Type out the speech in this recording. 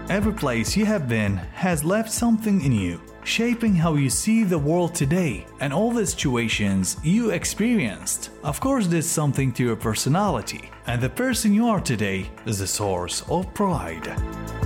Every place you have been has left something in you, shaping how you see the world today and all the situations you experienced. Of course, did something to your personality, and the person you are today is a source of pride.